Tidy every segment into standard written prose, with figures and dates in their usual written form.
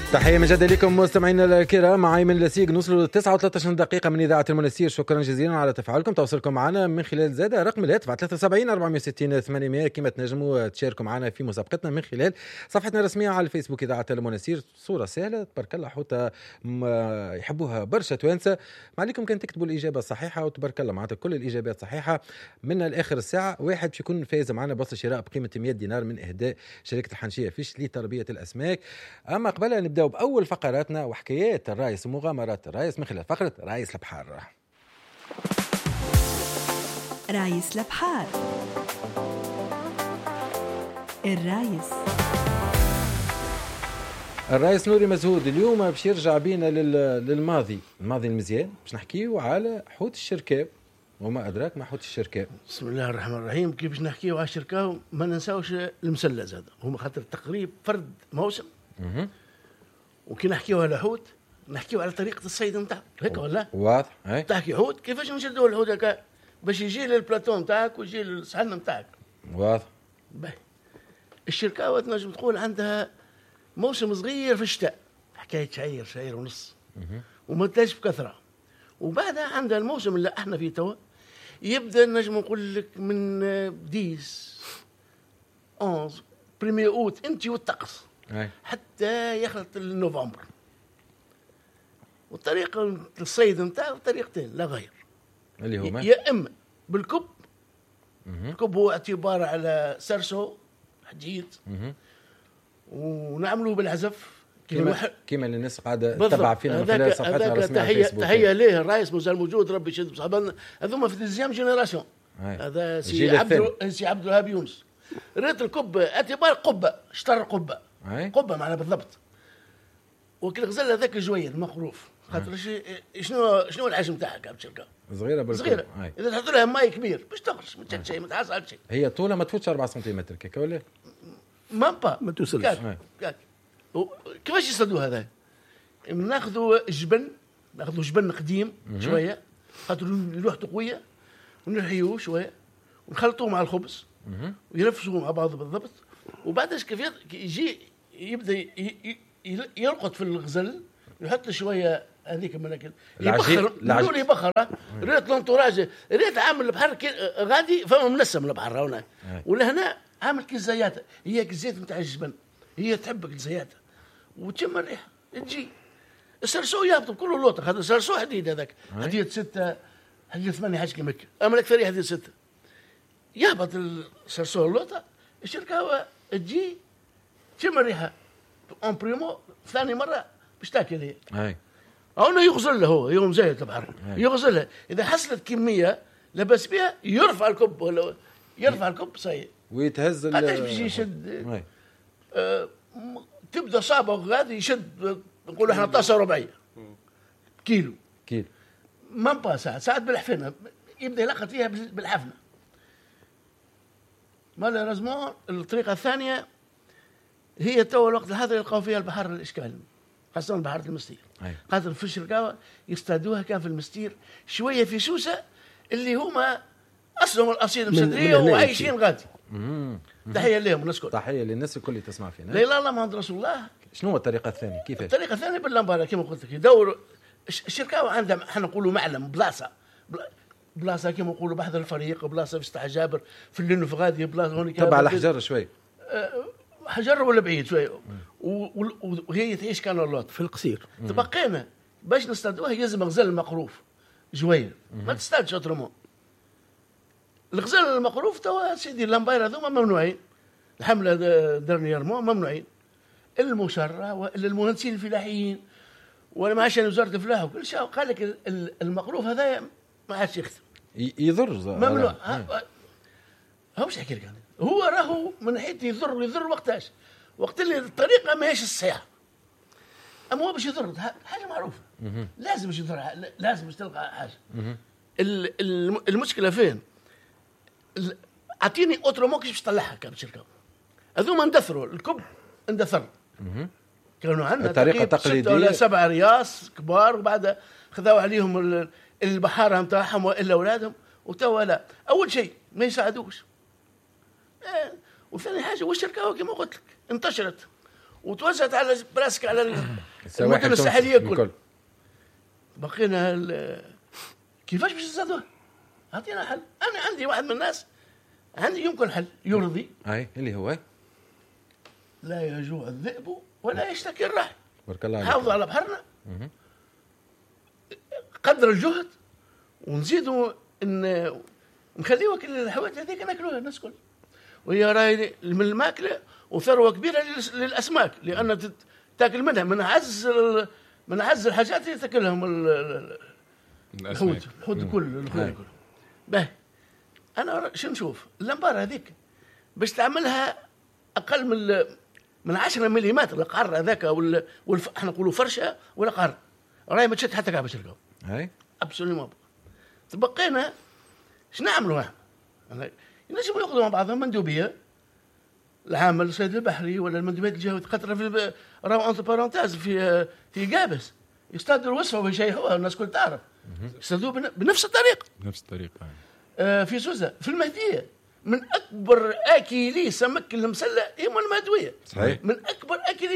تحية من جديد لكم مستمعينا الكرام. معي من لسيق نوصلوا 39 دقيقة من إذاعة المنسير. شكرا جزيلا على تفاعلكم. تواصلكم معنا من خلال زادة رقم الهاتف 73 460 800. كما تنجموا تشاركوا معنا في مسابقتنا من خلال صفحتنا الرسمية على الفيسبوك إذاعة المنسير. صورة سهلة تبارك الله، حتى يحبوها برشا توانسة. ما عليكم كان تكتبوا الإجابة الصحيحة، وتبارك الله معناتها كل الإجابات صحيحة. من الآخر الساعة واحد باش يكون فايز معنا بوصل شراء بقيمة 100 دينار من إهداء شركة الحنشية فيش لتربية الأسماك. أما قبل نبدأ بأول فقراتنا وحكايات الرايس ومغامرات الرايس من خلال فقرة رايس البحار. رايس البحار. الرايس نوري مزهود اليوم باش يرجع بينا للماضي المزيان. باش نحكيو على حوت الشركاء وما أدراك ما حوت الشركاء. بسم الله الرحمن الرحيم. كيف باش نحكيو على الشركاء ما ننساوش المسلز هذا، هما خاطر تقريب فرد موسم. وكي نحكيو على حوت نحكيو على طريقة الصيد نتاعو، هيك ولا؟ واضح. تحكي حوت كيفاش نشدوا الحوت هكا باش يجي للبلاطون نتاعك ويجي للصحن نتاعك. واضح. الشركاوة تنجم تقول عندها موسم صغير في الشتاء، حكاية شهير ونص، وما تلاش بكثرة. وبعدها عندها الموسم اللي احنا فيه توا يبدا نجم نقول لك من 11 بريمي اوت انت والطقس حتى يخلط النوفمبر. والطريقة الصيد نتاعو طريقتين لا غير، اللي هما يا اما بالكب. الكب هو اعتبار على سرسو حديد ونعملوه بالعزف كيما الناس قاعده تتبع فينا من خلال صفحتنا الرسميه على الفيسبوك. تحيه ليه الرئيس مازال موجود، ربي يشد بصحابنا هذوما في ديزيام جينيراسيون. هذا سي عبد الوهاب يونس. ريت الكب اعتبار قبه، اشترى قبه معنا بالضبط. وكل غزال هذاك جويد مخروف خاطر شنو الحجم تاعها كانت شركه صغيره بالكب. اذا تحط لها ماي كبير باش تغرش ما تشد شيء ما تعص على شيء. هي طولها ما تفوتش 4 سنتيمتر كيكا ولا ما توصلش. كيفاش يصدوا هذا؟ ناخذوا جبن قديم شويه خاطر لوحته قويه، ونحيوه شويه ونخلطوه مع الخبز ويرفسوه مع بعض بالضبط. وبعدش كيف يجي يبدا يرقد في الغزل، يحط له شويه هذيك من يبخر يبخر. ريت لونتوراج ريت عامل البحر غادي فما منسم البحر هنا ولا هنا عامل كيزيات. هي كيزيت نتاع الجبن، هي تحبك الزيات وتشم الريحه تجي. السرسو يهبط كله اللوطه، هذا السرسو حديد، هذاك حديد 6 حديد 8 حاجه كيما اما الاكثريه حديد 6. يهبط السرسو اللوطه، الشركه تجي تشم الريحه اون بريمو. ثاني مره باش تاكل هي هنا يغزل له، هو يوم زايد البحر يغزلها. اذا حصلت كميه لبس بها يرفع الكب ولا يرفع الكب صحيح ويتهز قداش باش يشد. تبدا صعبه غادي يشد نقولوا احنا طاسه ربعيه كيلو ما با ساعات بالحفنه يبدا يلقط فيها بالحفنه. مالوريزمون الطريقه الثانيه هي تو الوقت هذا يلقاو فيها البحر الاشكال، خاصه بحر المستير. خاطر في الشركاوه يصطادوها كان في المستير شويه في سوسه اللي هما اصلهم الاصيل مسدريه وعايشين غادي. تحيه لهم نسكت. تحيه للناس الكل اللي تسمع فينا. لا اله الا محمد رسول الله. شنو هو الطريقه الثانيه؟ كيفاش الطريقه الثانيه باللمباره كما قلت لك يدوروا الشركاوه عندها احنا نقولوا معلم بلاصه كما نقولوا بحث الفريق، بلاصه في سطح جابر في الليل في غادي، بلاصه هونيك تبع على حجر شوي حجر ولا بعيد شوي وهي تعيش كان اللوط في القصير. تبقينا باش نصطادوها يلزم غزال مقروف جوير، ما تستادش اوترومون. الغزال المقروف توا سيدي اللمباير هذوما ممنوعين، الحمله درنييرمون ممنوعين. المشرع والمهندسين الفلاحيين ولا ما عادش وزاره الفلاحه وكل شيء قال لك المقروف هذا ما عادش يخدم يضر ممنوع. هو مش يحكي لك هو راهو من ناحيه يضر وقتاش وقت اللي الطريقه ماهيش الصحيحه. اما هو باش يضر حاجه معروفه لازم باش يضر، لازم باش تلقى حاجه. المشكله فين؟ اعطيني اوترومون كيفاش تطلعها كان شركه هذوما اندثروا الكب اندثر. كانوا عندنا الطريقه التقليديه 6 ولا 7 رياس كبار وبعد خذوا عليهم البحاره نتاعهم والا اولادهم وتوا لا. اول شيء ما يساعدوش وثاني حاجه والشركه كما قلت لك انتشرت وتوزعت على براسك على المدن الساحليه كل. بقينا كيفاش باش نزادوها؟ اعطينا حل. انا عندي واحد من الناس عندي يمكن حل يرضي. اي اللي هو لا يجوع الذئب ولا يشتكي الراعي. بارك الله عليك. حافظوا على بحرنا قدر الجهد، ونزيدوا نخليوا كل الحوادث هذيك ناكلوها الناس كل. وهي راهي من الماكله وثروه كبيره للاسماك، لان تاكل منها من اعز الحاجات اللي تاكلهم الحوت كل الخير كله. باهي انا شو نشوف اللمباره هذيك باش تعملها اقل من 10 ملم القعر هذاك احنا نقولوا فرشه ولا قعر، راهي ما تشد حتى كعبه الرقاب. هاي ابسوليومون. تبقينا اش نعملوا احنا؟ ينجموا ياخذوا مع بعضهم مندوبيه العامل الصيد البحري ولا المندوبيات الجهويه قطره في راهو انت بارونتاز في قابس يصطادوا الوصفه ويشيحوها الناس كل تعرف. يصطادوا بنفس الطريقه. نفس الطريقه. في سوسه في المهديه من اكبر اكلي سمك المسله هي المهدويه. صحيح. من اكبر اكلي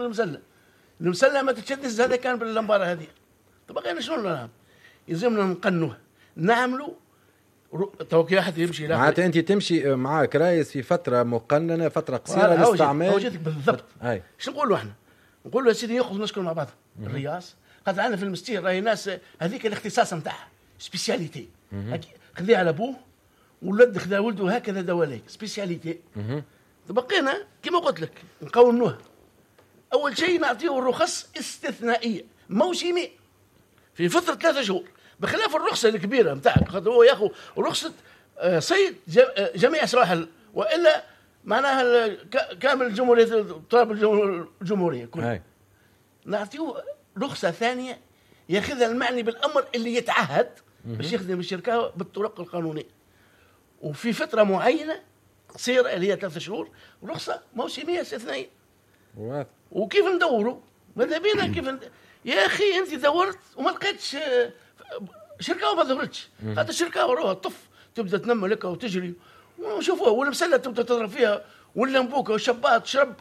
المسله ما تتشدس. هذا كان باللمباره هذه. طب بقينا شنو نعمل؟ يلزمنا نقنوها نعملوا توكي واحد يمشي. معناتها انت تمشي معاك رايس في فتره مقننه، فتره قصيره للاستعمال. اوجدك بالضبط. شو نقولوا احنا؟ نقولوا يا سيدي ياخذ نشكل مع بعض الرياس. خاطر عندنا في المستير راهي ناس هذيك الاختصاص نتاعها سبيسياليتي. خذيه على ابوه ولد خذا ولده هكذا دواليك سبيسياليتي. بقينا كما قلت لك نقونوها. اول شيء نعطيه الرخص استثنائيه موسميه في فتره 3 شهور، بخلاف الرخصه الكبيره نتاعك. خاطر هو ياخذ رخصه صيد جميع سواحل، والا معناها كامل الجمهوريه تراب الجمهوريه كلها. نعطيه رخصه ثانيه ياخذها المعني بالامر اللي يتعهد باش يخدم الشركه بالطرق القانونيه، وفي فتره معينه قصيره اللي هي 3 شهور، رخصه موسميه استثنائيه. وكيف ندوروا؟ ماذا بينا كيف يا اخي انت دورت وما لقيتش شركه وما ظهرتش. هذا الشركه وراها طف تبدا تنمى لك وتجري وشوفوها، ولا مسله تبدا تضرب فيها، ولا نبوكه والشبات تشرب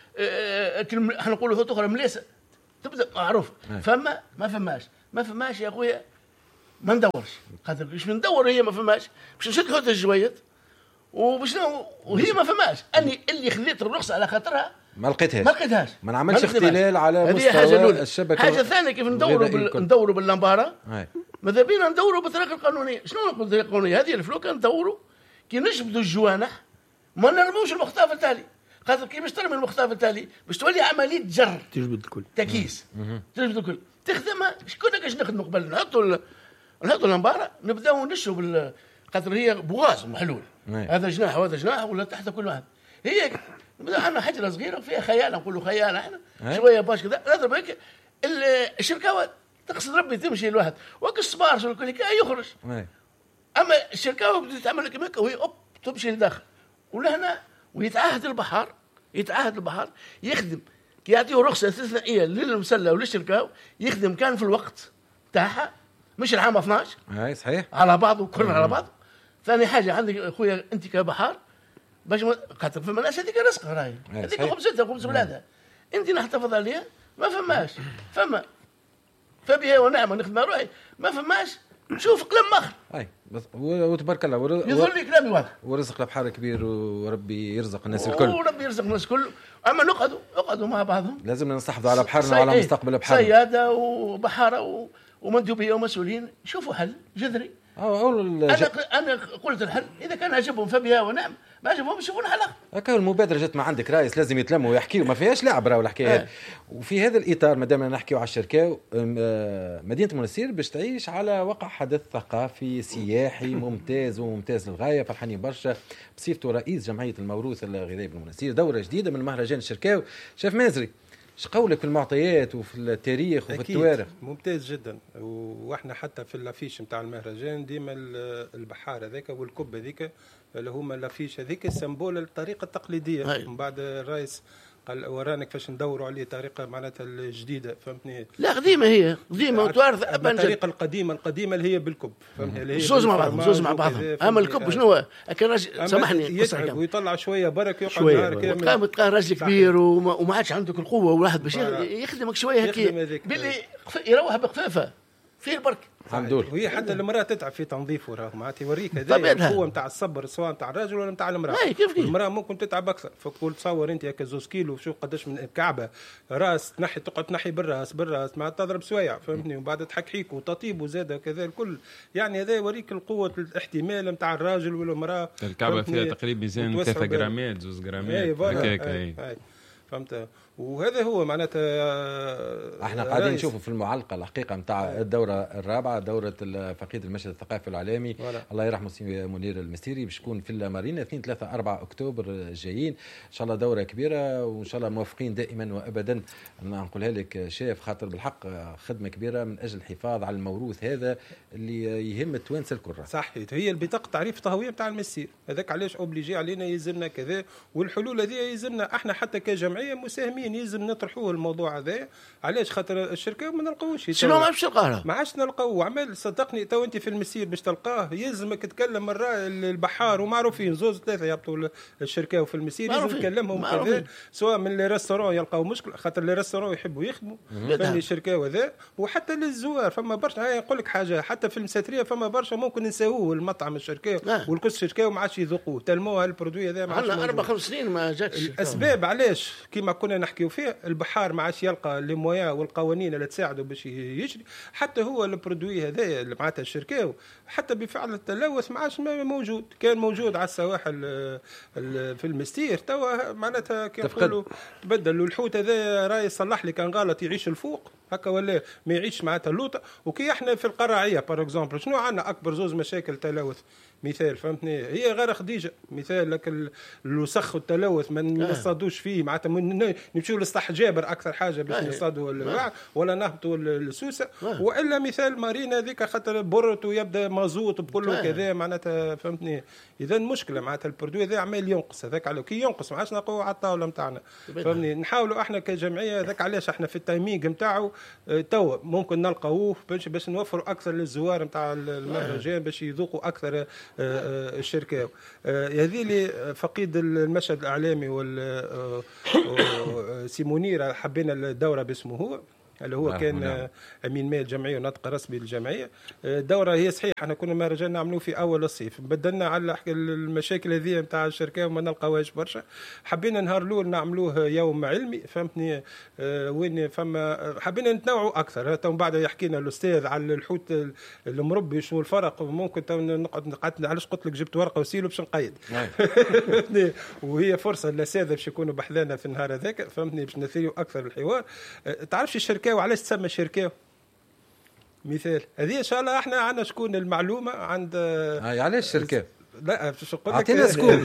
احنا نقولوا تخرى مليسه تبدا معروف. فما ما فماش يا اخويا ما ندورش. خاطر باش ندور هي ما فماش باش نشد هذا الجويد وباش وهي ما فماش. اني اللي خذيت الرخصه على خاطرها ما لقيتهاش. ما نعملش اختلال على مستوى الشبكه. حاجه ثانيه كيف ندوروا باللمباره. ماذا بينا ندوروا بالطريقه القانونيه. شنو نقول بالطريقه القانونيه؟ هذه الفلوكه ندوروا كي نجبدوا الجوانح ما نرموش المخطاف التالي. خاطر كي باش ترمي المخطاف التالي باش تولي عمليه جر تجبد الكل تكيس تجبد الكل تخدمها. شكون كاش نخدموا قبل نحطوا اللمباره نبداو نشروا خاطر هي بواز محلول. هذا جناح وهذا جناح ولا تحت كل واحد. هي نبدا احنا حجره صغيره فيها خيال نقولوا خيال احنا شويه باش كذا نضرب هيك الشركاوات تقصد ربي تمشي الواحد وقت الصبار شو الكل يخرج. اما الشركاوه بدها تعمل لك هيك وهي اوب تمشي لداخل ولهنا ويتعهد البحر يخدم كي يعطيه رخصه استثنائيه للمسله وللشركاوه يخدم كان في الوقت تاعها مش العام 12. اي صحيح على بعضه كلنا على بعض. ثاني حاجه عندك اخويا انت كبحر باش خاطر فما ناس هذيك رزق راهي هذيك خبزتها خبز بلادها انت نحتفظ عليها ما فماش فبها ونعمه نخدم روحي ما فماش نشوف كلام مخر. اي بس وتبارك الله يظهر لي كلامي واضح. ورزق البحر كبير وربي يرزق الناس الكل. وربي يرزق الناس الكل. اما نقعدوا مع بعضهم. لازم نستحفظوا على بحرنا وعلى مستقبل بحرنا. صياده وبحاره ومندوبيه ومسؤولين شوفوا حل جذري. انا قلت الحل اذا كان عجبهم فبها ونعم ما عجبهم يشوفون حل. هكا المبادره جت ما عندك رايس لازم يتلموا ويحكيوا ما فيهاش لعب راه الحكايه. وفي هذا الاطار ما دام نحكيوا على الشركه مدينه منسير باش تعيش على وقع حدث ثقافي سياحي ممتاز للغايه. فرحانين برشا بصيفته رئيس جمعيه الموروث الغذائي بالمنسير دوره جديده من مهرجان الشركاوي. شاف مازري ايش قولك في المعطيات وفي التاريخ وفي التواريخ؟ ممتاز جدا. واحنا حتى في الافيش نتاع المهرجان ديما البحار هذاك والكب هذيك اللي هما الافيش هذيك السمبول الطريقه التقليديه. من بعد الرئيس قال ورانك فاش ندوروا عليه طريقه معناتها الجديده فهمتني. لا قديمه، هي قديمه وتوارث الطريقه القديمه اللي هي بالكب فهمتني، اللي هي زوز مع بعض. اما الكب شنو كان راجل سامحني يتعب ويطلع شويه برك يقعد نهار كامل تلقى راجل كبير وما عادش عندك القوه والواحد باش يخدمك شويه هكا باللي يروح بخفافه فيه البرك. الحمد لله. وهي حتى المراه تتعب في تنظيفه، راه معناتها يوريك هذا القوه نتاع الصبر سواء نتاع الراجل ولا نتاع المراه. المراه ممكن تتعب اكثر، فكل تصور انت هكا 2 كيلو شوف قداش من كعبه راس تنحي، تقعد تنحي بالراس ما تضرب سوايع فهمتني، وبعد تحكيك وتطيب وزاده كذا الكل، يعني هذا يوريك القوه الاحتمال نتاع الراجل ولا المراه. الكعبه فيها تقريبا ميزان 3 جرامات 2 جرامات هكاك. فهمت. وهذا هو معناتها احنا قاعدين نشوفوا في المعلقه الحقيقه نتاع الدوره الرابعه، دوره فقيد المشهد الثقافي العالمي الله يرحمه سي منير المستيري، باش تكون في المارينا 2 3 4 اكتوبر الجايين ان شاء الله. دوره كبيره وان شاء الله موفقين دائما وابدا. نقولها لك شاف خاطر بالحق خدمه كبيره من اجل الحفاظ على الموروث هذا اللي يهم التوانسه الكل. صحيح، هي البطاقه تعريف الطهويه نتاع المسير هذاك علاش اوبليجي علينا يلزمنا كذا، والحلول هذه يلزمنا احنا حتى كجمعيه مساهمين يلزم نطرحوه الموضوع هذا. علاش؟ خاطر الشركه ما نلقاوش شنو ما باش تلقاه، ما عادش نلقاو عمل. صدقني تو انت في المسير باش تلقاه يلزمك تتكلم مرة البحار ومعروفين 2 3 يهبطوا الشركه وفي المسير يلزم تكلمهم كذا، سواء من لي ريستورون يلقاو مشكل خاطر لي ريستورون يحبوا يخدموا فهمني الشركه وذا، وحتى للزوار فما برشا. هاي نقول لك حاجه، حتى في المساتريه فما برشا ممكن نساووه المطعم الشركه والكس الشركه وما عادش يذوقوه تلموها البرودوي هذا. عندنا 4-5 سنين ما جاتش. الاسباب علاش كيما كنا نحكيو فيه، البحار ما عادش يلقى لي مويا والقوانين اللي تساعده باش يجري، حتى هو البرودوي هذا اللي معناتها الشركه حتى بفعل التلوث ما عادش موجود. كان موجود على السواحل في المستير توا معناتها كي نقولوا تبدل. والحوت هذا راي يصلح لي كان غلط يعيش الفوق هكا ولا ما يعيش معناتها اللوطه. وكي احنا في القراعيه بار اكزومبل شنو عندنا اكبر 2 مشاكل تلوث مثال فهمتني، هي غير خديجه مثال لك الوسخ والتلوث ما نصطادوش فيه معناتها نمشيو لسطح جابر اكثر حاجه باش نصطادوا ولا نهبطوا السوسه، والا مثال مارينا ذيك خاطر برت ويبدا مازوت بكله كذا معناتها فهمتني. اذا مشكله معناتها البرودوي هذا عمال ينقص، هذاك على كي ينقص ما عادش نلقوه على الطاوله نتاعنا فهمتني. نحاولوا احنا كجمعيه هذاك علاش احنا في التايمينغ نتاعو توا ممكن نلقاوه باش نوفروا اكثر للزوار نتاع المهرجان باش يذوقوا اكثر الشركه هذه اللي فقيد المشهد الاعلامي سي منير حبينا الدوره باسمه هو اللي هو كان امين مال الجمعيه وناطق رسمي للجمعيه. الدوره هي صحيح احنا كنا مهرجان نعملوه في اول الصيف، بدلنا على المشاكل هذه نتاع الشركه وما نلقاوهاش برشا، حبينا نهار الاول نعملوه يوم علمي فهمتني. وين فما حبينا نتنوعوا اكثر. تو بعد يحكينا الاستاذ على الحوت المربي شنو الفرق، ممكن تو نقعد علاش قلت لك جبت ورقه وسيلو باش نقيد وهي فرصه للاساتذه باش يكونوا بحذانا في النهار هذاك فهمتني باش نثيروا اكثر الحوار. تعرفش الشركه وعلاش تسمى شركه مثال هذه ان شاء الله احنا عندنا شكون المعلومه عند علاش شركه لا باش نقول لك اعطينا سكوب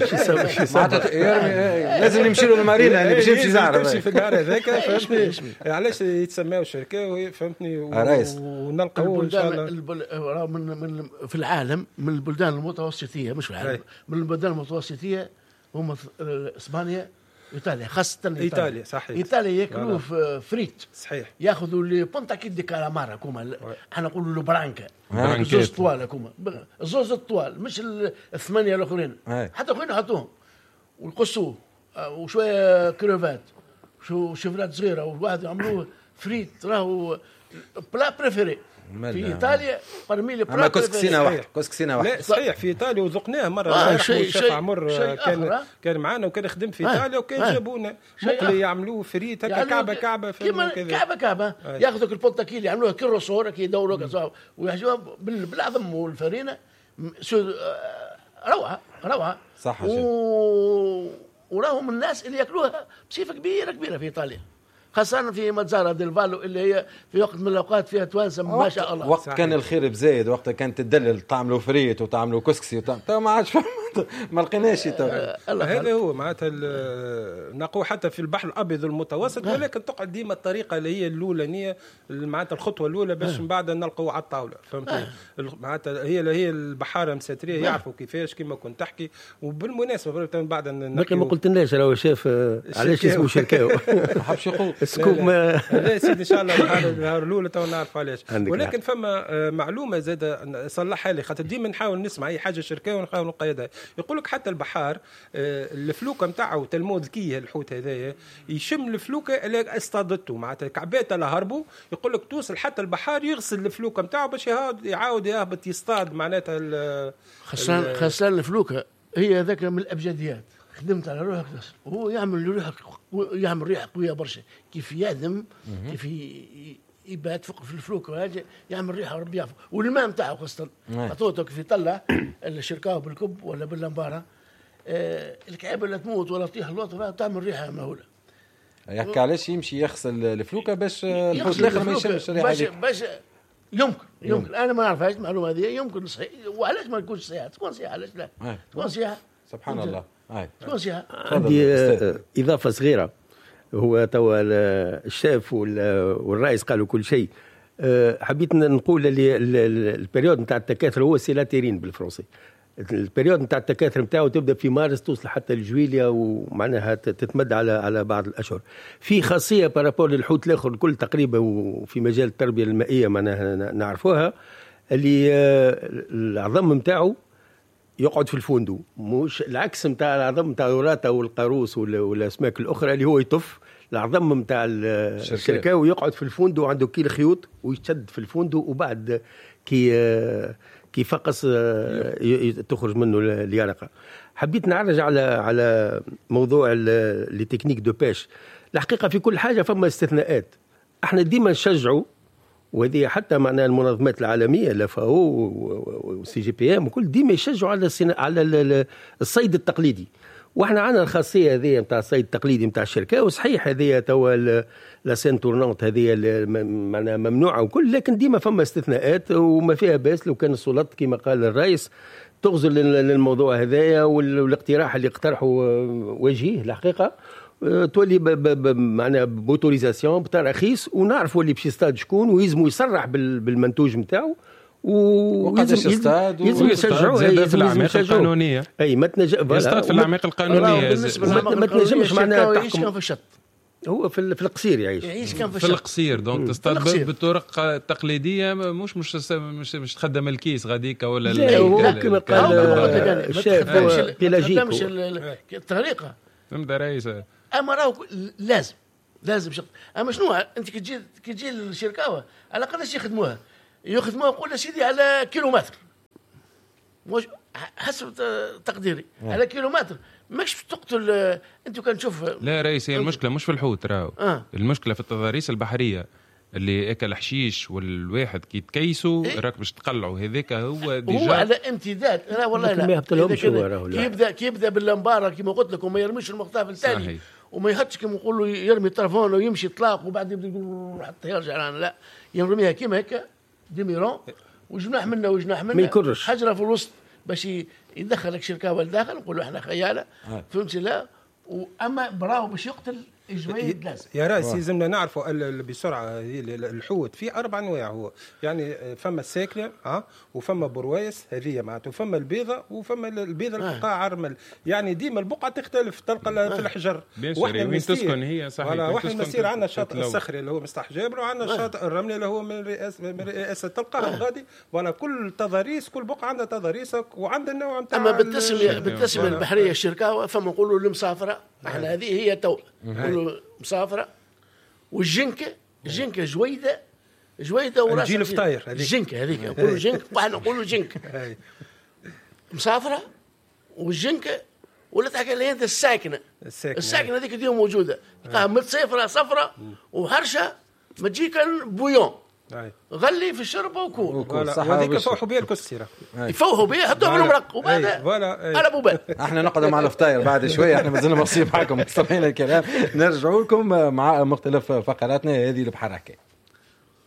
لازم نمشي له المارينا يعني باش يمشي زعر نمشي في النهار هذاك فهمتني علاش يتسموا شركه فهمتني. ونلقاو ان شاء الله من في العالم من البلدان المتوسطيه مش في العالم من البلدان المتوسطيه هم اسبانيا إيطاليا خاصة إيطاليا صحيح. إيطاليا يأكلوه فريت صحيح، يأخذوا لي بونتا كيد دي كالامارا كوما احنا نقولوا له برانكا زوز طوال كوما زوز الطوال مش 8 الآخرين حتى أخوين حطوهم ويقصوه وشوية كروفات شفرات صغيرة وواحد يعملوه فريت راهو بلا بريفيري في إيطاليا برميلي برا كسكسينا واحد لا صحيح في إيطاليا وذقناه مرة الشيخ عمر كان معنا وكان يخدم في إيطاليا وكان جابونا مقلي يعملوه فريت هكا كعبة كعبة ياخذوك البوطة كيلي يعملوها كيروسور كي يدوروك ويحجوها بالعظم والفرينة روعة صح وراهم الناس اللي ياكلوها بصفة كبيرة في إيطاليا خاصة في مزارة ديل فالو اللي هي في وقت من الأوقات فيها توانسة ما شاء الله. وقت كان الخير بزايد، وقت كانت تدلل تعملوا فريت وتعملوا كسكسي تو ما عادش ما لقيناش هذا هو معناتها نقول حتى في البحر الابيض المتوسط، ولكن تقعد ديما الطريقه اللي هي الاولانيه معناتها الخطوه الاولى باش من بعد نلقوا على الطاوله، فهمت؟ معناتها هي البحاره مساتريه يعرفوا كيفاش كما كنت تحكي. وبالمناسبه من بعد باقي ما قلتلناش راهو شاف علاش اسمه شركاو ما حبش يقول سكوب. لا سيدي ان شاء الله النهار الاولى تو نعرف علاش. ولكن فما معلومه زاد صلحها لي، خاطر ديما نحاول نسمع اي حاجه شركاوي ونحاول نقيدها. يقول لك حتى البحار الفلوكه نتاعو تلمود ذكيه الحوت هذايا يشم الفلوكه اللي اصطادته معناتها كعبات اللي هربوا، يقول لك توصل حتى البحار يغسل الفلوكه نتاعو باش يعاود يهبط يصطاد معناتها خاصة الفلوكه هي ذاك من الابجديات. خدمت على روحك هو يعمل ريحه قويه برشا، كيف يعدم كيف يبات فوق في الفلوكه يعمل ريحه ربي يعرف. والماء نتاعو خاصه عطوته كيف يطلع الشركاو بالكب ولا باللمباره الكعبه اللي تموت ولا تطيح الوطن تعمل ريحه مهوله. يحكي علاش يمشي يغسل الفلوكه باش الحوت الاخر ما يشمش الريحه هذيك. باش يمكن انا ما نعرفهاش المعلومه هذه، يمكن صحيح. وعلاش ما تكونش صحيحه؟ تكون صحيحه، علاش لا؟ تكون صحيحه سبحان الله. تكون صحيحه. عندي اضافه صغيره، هو توا الشاف والرئيس قالوا كل شيء. حبيت نقول اللي البريود نتاع التكاثر هو سيلاتيرين بالفرنسي. البريود نتاع التكاثر نتاعو تبدا في مارس توصل حتى لجويليا، ومعناها تتمد على بعض الاشهر. في خاصيه بارابور للحوت الاخر الكل تقريبا، وفي مجال التربيه المائيه معناها نعرفوها، اللي العظم نتاعو يقعد في الفندق، مش العكس نتاع العظم نتاع الوراتا والقاروس والاسماك الاخرى اللي هو يطف. العظم نتاع الشركاوي يقعد في الفندق، عنده كيل خيوط ويشد في الفندق، وبعد كي فقس تخرج منه اليرقه. حبيت نعرج على موضوع لي تكنيك دو بيش. الحقيقه في كل حاجه فما استثناءات، احنا ديما نشجعوا، وهذه حتى معنا المنظمات العالميه الFAO والسي جي بي ام وكل ديما يشجعوا على الصيد التقليدي. واحنا عندنا الخاصيه هذه نتاع الصيد التقليدي نتاع الشركه، وصحيح هذه توا لا سين تورنونت هذه معناها ممنوعه وكل، لكن ديما فما استثناءات وما فيها باس. لو كان السلطات كما قال الرئيس تغزل للموضوع هذايا، والاقتراح اللي اقترحه وجهيه الحقيقه تولي معناها بوتوريزاسيون بتراخيص، ونعرفوا اللي باش يصطاد شكون، ويلزموا يصرح بالمنتوج نتاعو، وقداش يصطاد يشجعوا زاد في الاعماق القانونيه. اي ما يصطاد في الاعماق القانونيه. بالنسبه للاعماق القانونيه معناها يعيش كان في الشط، هو في القصير يعيش كان في القصير. دونك تصطاد بالطرق التقليديه، مش تخدم الكيس غاديك ولا لا كما قال الشيف بيلاجيكو الطريقه. فهمت رئيس؟ اما راهو لازم شرط. اما شنو انت كي تجي الشركاوه على قداش يخدموها يقول سيدي على كيلومتر، مش حسب تقديري على كيلومتر. ماكش تقتل انت كان تشوف. لا رئيس، هي المشكله مش في الحوت راهو المشكله في التضاريس البحريه اللي اكل حشيش، والواحد كي تكيسوا راك باش تقلعوا. هذاك هو ديجا هو على امتداد. لا والله لا، كي يبدا باللمباره كما قلت لك، وما يرميش المقطاف الثاني، وما يهتش كما نقولوا يرمي التلفون ويمشي اطلاق وبعد يبدا يقول حتى يرجع. لا، يرميها كيما هكا ديميرون، وجناح منا ما يكرش حجره في الوسط باش يدخلك شركاوه لداخل. نقولوا احنا خياله فهمتي؟ لا، واما براو باش يقتل جويد لازم. يا راس لازمنا نعرفوا بسرعه الحوت في 4 انواع. هو يعني فما الساكنه وفما بروايس هذه معناته، وفما البيضه، وفما البيضه البقعه عرمل. يعني ديما البقعه تختلف، تلقى في الحجر. واحنا وين تسكن هي صحيح. واحنا المسير عندنا الشاطئ الصخري اللي هو مستح جابر، وعندنا الشاطئ الرملي اللي هو من رئاسه تلقاهم غادي. ولا كل تضاريس، كل بقعه عندها تضاريسك وعندها النوع نتاع. اما بالتسميه البحريه الشركاوه فما نقولوا المسافره، احنا هذه هي تو نقولوا مسافره. والجنكه جويده وراس الجيل فطاير الجنكه هذيك نقولوا جنك، واحنا نقولوا جنكه مسافره. والجنكه ولا تحكي لي انت الساكنه هذيك ديما موجوده، تلقاها متصيفره صفرة وحرشه، ما تجي كان بويون غلي في الشربه وكول. وهذيك يفوحوا بها الكسيره، يفوحوا بها يحطوها في المرق وبعد على بوبات. احنا نقعدوا مع الفطاير بعد شويه. احنا مازلنا مبسوطين معكم مستمعين الكلام. نرجعوا لكم مع مختلف فقراتنا هذه اللي بحركه.